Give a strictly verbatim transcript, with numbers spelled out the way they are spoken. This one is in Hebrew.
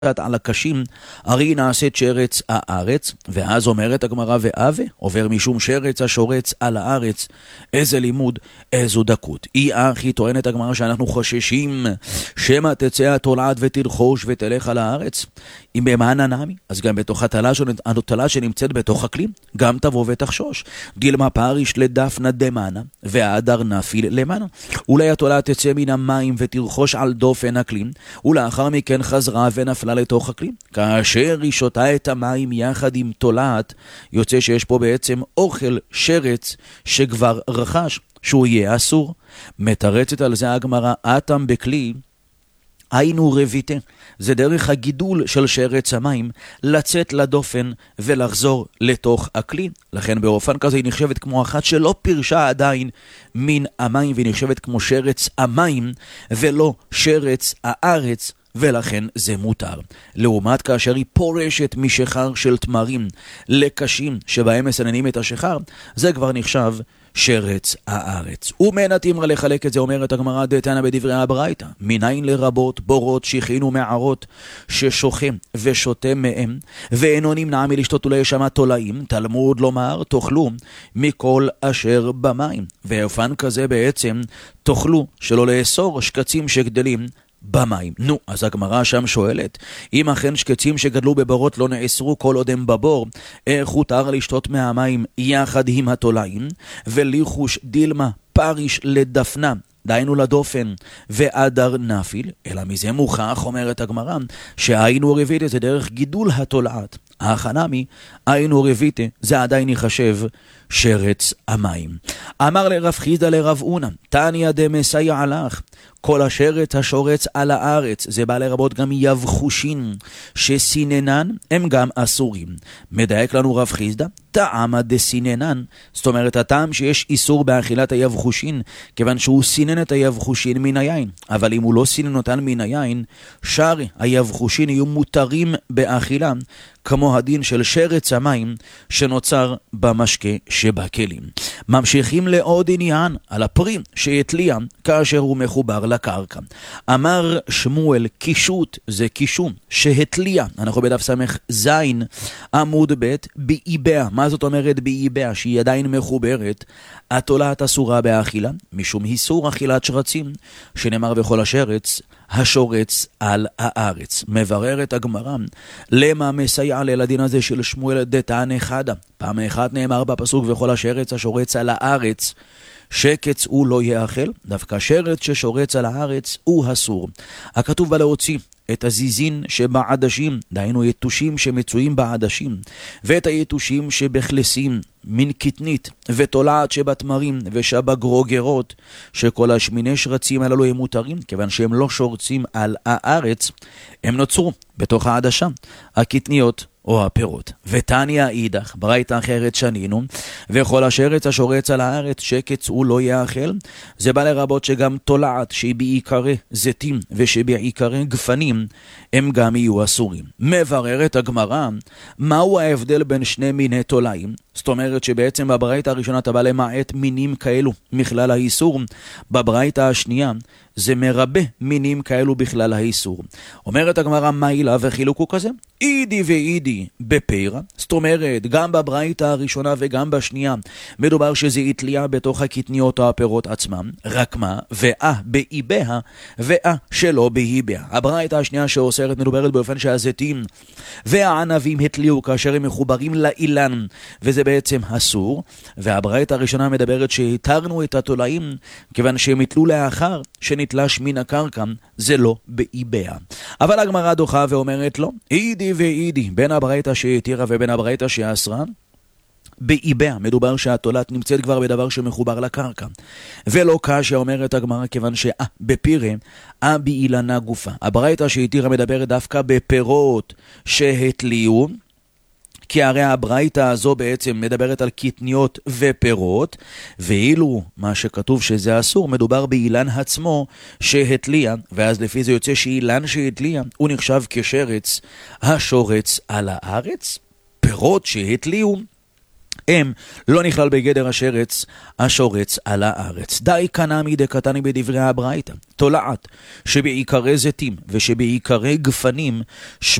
על הקשים, הרי נעשית שרץ הארץ, ואז אומרת הגמרא ואווה, עובר משום שרץ השורץ על הארץ. איזה לימוד, איזו דקות. אי אחי טוענת הגמרא שאנחנו חוששים שמה תצא התולעת ותלחוש ותלך על הארץ. אם במענה נמי, אז גם בתוך התלה שנמצאת בתוך הכלי, גם תבוא ותחשוש. דילמה פריש לדפנה דמנה, והאדר נפיל למנה. אולי התולעת תצא מן המים ותלחוש על דופן הכלי, ולאחר מכן חזרה ונפלה לתוך הכלי. כאשר היא שותה את המים יחד עם תולעת, יוצא שיש פה בעצם אוכל שרץ שכבר רכש, שהוא יהיה אסור. מתרצת על זה הגמרא, אטם בכלי, היינו רביתה, זה דרך הגידול של שרץ המים לצאת לדופן ולחזור לתוך הכלי. לכן באופן כזה היא נחשבת כמו אחת שלא פירשה עדיין מן המים, והיא נחשבת כמו שרץ המים ולא שרץ הארץ, ולכן זה מותר. לעומת כאשר היא פורשת משחר של תמרים לקשים שבהם מסננים את השחר, זה כבר נחשב שרץ הארץ. ומנתימרה לחלק את זה, אומרת הגמרא דתנא בדברי הברייתא, מניין לרבות בורות שכין ומערות ששוכם ושותה מהם, ואינו נמנע מלשתות ולהישמע תולעים, תלמוד לומר תאכלו מכל אשר במים. ואופן כזה בעצם תאכלו שלא לאסור שקצים שגדלים במים. נו, אז הגמרא שם שואלת, אם אכן שקצים שגדלו בבורות לא נאסרו כל עוד הם בבור, איך הותר לשתות מהמים יחד עם התולעים? וליחוש דילמה פריש לדפנה, דיינו לדופן, ואדר נפיל, אלא מזה מוכח, אומרת הגמרא, שהיינו רביתה זה דרך גידול התולעת. החנמי, היינו רביתה, זה עדיין יחשב שרץ המים. אמר לרב חיסדא לרב אונא, תניא דמסייע לך, כל השרץ השורץ על הארץ, זה בא לרבות גם יבחושין שסיננן, הם גם אסורים. מדייק לנו רב חיסדא, טעמא דסיננן, זאת אומרת הטעם שיש איסור באכילת היבחושין, כיוון שהוא סינן את היבחושין מן היין. אבל אם הוא לא סינן אותן מן היין, שאר היבחושין יהיו מותרים באכילה, כמו הדין של שרץ המים שנוצר במשקה שבכלים. ממשיכים לעוד עניין על הפרי שהתליע כאשר הוא מחובר לקרקע. אמר שמואל, קישוט זה קישום שהתליע, אנחנו בדף סמך זין עמוד ב' באיביה. מה זאת אומרת באיביה? שהיא עדיין מחוברת. התולעת אסורה באכילה משום איסור אכילת שרצים, שנאמר בכל השרץ השורץ על הארץ. מבררת הגמרא, למה מסייע לילדין הזה של שמואל דתנא חדא? פעם אחת נאמר בפסוק וכל השרץ השורץ על הארץ, שקץ הוא לא יאכל, דווקא שרץ ששורץ על הארץ הוא אסור. הכתוב בה להוציא את הזיזין שבעדשים, דהיינו יתושים שמצויים בעדשים, ואת היתושים שבכלסים מן קטנית, ותולעת שבתמרים ושבגרוגרות, שכל השמיני שרצים הללו הם מותרים, כיוון שהם לא שורצים על הארץ, הם נוצרו בתוך העדשה, הקטניות או הפירות. ותניא אידך, ברייתא אחרת שנינו, וכל השרץ השורץ על הארץ שקץ הוא לא יאכל, זה בא לרבות שגם תולעת שהיא בעיקרי זיתים ושבעיקרי גפנים הם גם יהיו אסורים. מבררת הגמרא, מהו ההבדל בין שני מיני תולעים? זאת אומרת שבעצם בברייתא הראשונה אתה בא למעט מינים כאלו מכלל האיסור, בברייתא השנייה זה מרבה מינים כאלו בכלל האיסור. אומרת הגמרא, מה אילה וחילוק הוא כזה? אידי ואידי בפירה, זאת אומרת גם בברייתא הראשונה וגם בשנייה מדובר שזה התליע בתוך הקטניות או הפירות עצמם, רק מה? ואה באיביה ואה שלא באיביה. הברייתא השנייה שאוסרת מדוברת באופן שהזיתים והענבים התליעו כאשר הם מחוברים לאילן, וזה בעצם אסור. והברייתא הראשונה מדברת שהתרנו את התולעים כיוון שהם התלו לאחר שנתלש מן הקרקע, זה לא באיביה. אבל הגמרא דוחה ואומרת לא, אידי ואידי, בין הברייתא שהתירה ובין הברייתא שאסרה, באיביה מדובר שהתולעת נמצאת כבר בדבר שמחובר לקרקע, ולא קשה, אומרת הגמרא, כיוון שאה בפירה אה באילנה גופה. הברייתא שהתירה מדברת דווקא בפירות שהתליעו, כי הרי הברייתא הזו בעצם מדברת על קטניות ופירות, ואילו מה שכתוב שזה אסור מדובר באילן עצמו שהתליע, ואז לפי זה יוצא שאילן שהתליע הוא נחשב כשרץ השורץ על הארץ. פירות שהתליעו הם לא נכלל בגדר השרץ השורץ על הארץ. די קנמי דקתני בדברי הברייתא, תולעת שבעיקרי זיתים ושבעיקרי גפנים